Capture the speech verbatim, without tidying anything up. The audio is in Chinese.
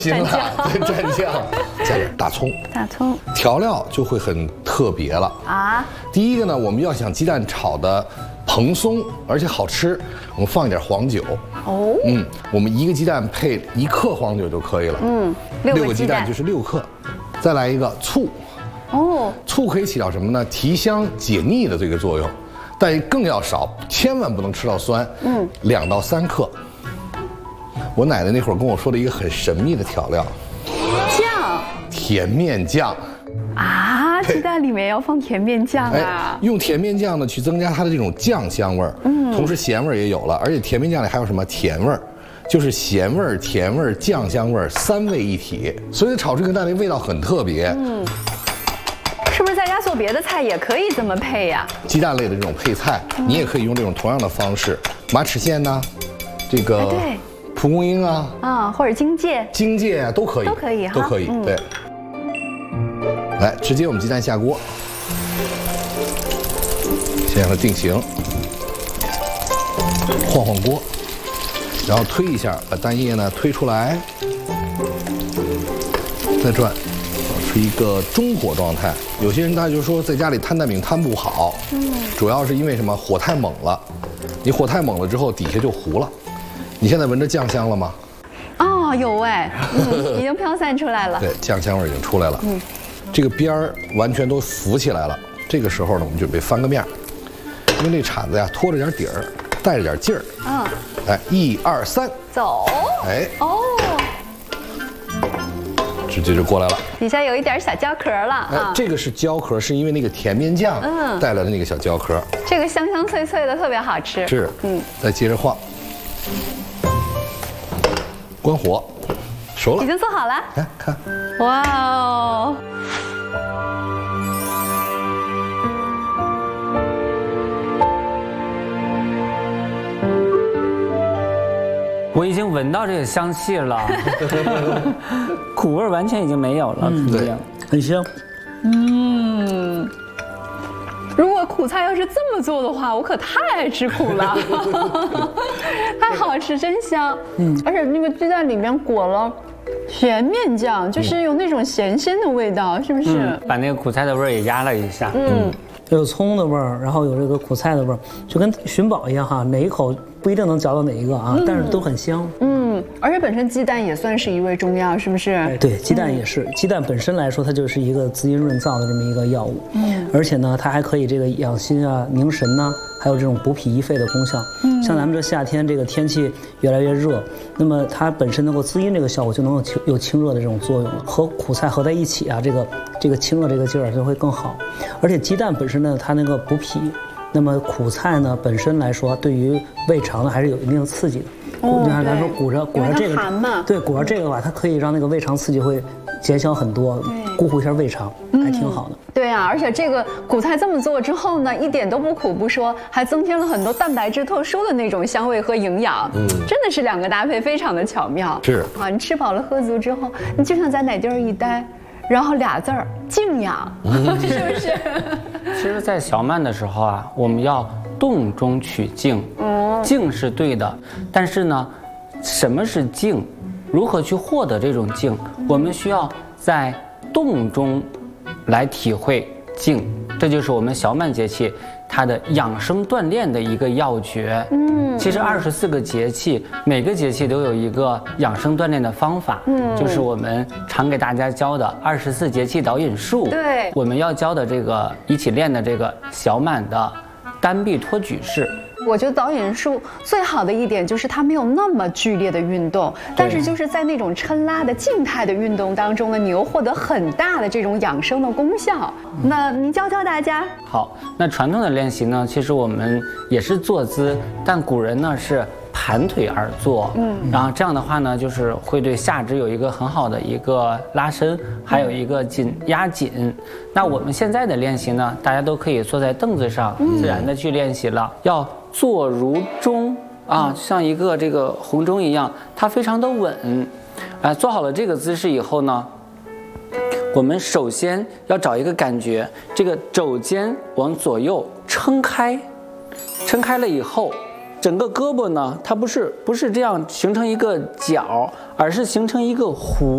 行了，再蘸酱，加点大葱， 大葱， 调料就会很特别了啊。第一个呢，我们要想鸡蛋炒的蓬松而且好吃，我们放一点黄酒。哦，嗯，我们一个鸡蛋配一克黄酒就可以了。嗯，六个鸡蛋就是六克，再来一个醋。哦，醋可以起到什么呢？提香解腻的这个作用，但更要少，千万不能吃到酸。嗯，两到三克。我奶奶那会儿跟我说了一个很神秘的调料， 酱， 甜面酱。 啊，鸡蛋里面要放甜面酱啊！哎， 用甜面酱呢去增加它的这种酱香味儿，嗯，同时咸味儿也有了，而且甜面酱里还有什么甜味儿，就是咸味儿、甜味儿、酱香味儿三位一体，所以炒这个蛋的味道很特别。嗯， 是不是在家做别的菜也可以这么配呀？ 鸡蛋类的这种配菜，嗯、你也可以用这种同样的方式，马齿苋呐，这个。哎对。蒲公英啊， 啊，或者荆芥， 荆芥啊，都可以， 都可以哈， 都可以，嗯、对。来，直接我们鸡蛋下锅，先让它定型，晃晃锅，然后推一下，把蛋液呢推出来，再转，保持一个中火状态。有些人他就说在家里摊蛋饼摊不好，嗯，主要是因为什么？火太猛了，你火太猛了之后，底下就糊了。你现在闻着酱香了吗？ 哦，有哎，嗯，已经飘散出来了。 对，酱香味已经出来了。嗯，这个边儿完全都浮起来了。这个时候呢，我们准备翻个面，因为这铲子呀拖着点底儿，带着点劲儿。嗯，哎，一二三， 走。哎，哦， 直接就过来了。 底下有一点小焦壳了啊。 哎，这个是焦壳，是因为那个甜面酱嗯带来的那个小焦壳。 这个香香脆脆的，特别好吃。 是，嗯，再接着晃。关火，熟了， 已经做好了。 来看， 哇哦！ 我已经闻到这个香气了，苦味完全已经没有了，嗯、对， 很香。 嗯，如果苦菜要是这么做的话，我可太爱吃苦了，太好吃，真香。嗯，而且那个鸡蛋里面裹了甜面酱，就是有那种咸鲜的味道，是不是？ 嗯、把那个苦菜的味儿也压了一下。嗯， 有葱的味儿，然后有这个苦菜的味儿，就跟寻宝一样哈，哪一口不一定能嚼到哪一个啊，嗯、但是都很香。 嗯，而且本身鸡蛋也算是一味中药，是不是？ 哎、对，鸡蛋也是，鸡蛋本身来说，它就是一个滋阴润燥的这么一个药物。嗯，而且呢，它还可以这个养心啊、凝神呐、啊，还有这种补脾益肺的功效。嗯，像咱们这夏天这个天气越来越热，那么它本身能够滋阴这个效果就能有清有清热的这种作用了。和苦菜合在一起啊，这个这个清热这个劲儿就会更好。而且鸡蛋本身呢，它那个补脾。那么苦菜呢，本身来说，对于胃肠呢还是有一定的刺激的。哦，你看咱说裹着裹着这个，对，裹着这个的话，它可以让那个胃肠刺激会减小很多，顾护一下胃肠，还挺好的。 对啊，而且这个苦菜这么做之后呢，一点都不苦不说，还增添了很多蛋白质特殊的那种香味和营养。嗯，真的是两个搭配非常的巧妙。 是啊，你吃饱了喝足之后，你就想在哪地儿一待。然后俩字儿静养，是不是？ 其实，在小曼的时候啊，我们要动中取静，嗯，静是对的，但是呢，什么是静？如何去获得这种静？我们需要在动中来体会静，这就是我们小满节气它的养生锻炼的一个要诀。嗯，其实二十四个节气，每个节气都有一个养生锻炼的方法。嗯，就是我们常给大家教的二十四节气导引术。 对， 我们要教的这个一起练的这个小满的单臂托举式。 我觉得导引术最好的一点就是它没有那么剧烈的运动，但是就是在那种抻拉的静态的运动当中呢，你又获得很大的这种养生的功效。那您教教大家。 好，那传统的练习呢，其实我们也是坐姿，但古人呢是盘腿而坐，嗯，然后这样的话呢，就是会对下肢有一个很好的一个拉伸，还有一个紧压紧。那我们现在的练习呢，大家都可以坐在凳子上，自然的去练习了，要坐如钟啊，像一个这个红钟一样，它非常的稳。啊，做好了这个姿势以后呢，我们首先要找一个感觉，这个肘尖往左右撑开，撑开了以后，整个胳膊呢，它不是不是这样形成一个角，而是形成一个弧。